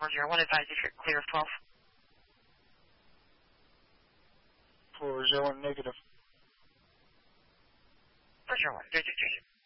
401 advise if you're clear of 12. 401 negative. 401, 对。